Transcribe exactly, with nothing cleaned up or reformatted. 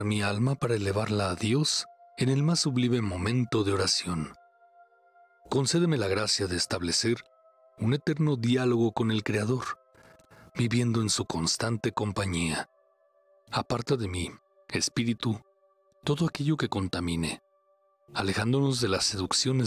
mi alma para elevarla a Dios en el más sublime momento de oración. Concédeme la gracia de establecer un eterno diálogo con el Creador, viviendo en su constante compañía. Aparta de mí, Espíritu, todo aquello que contamine, alejándonos de las seducciones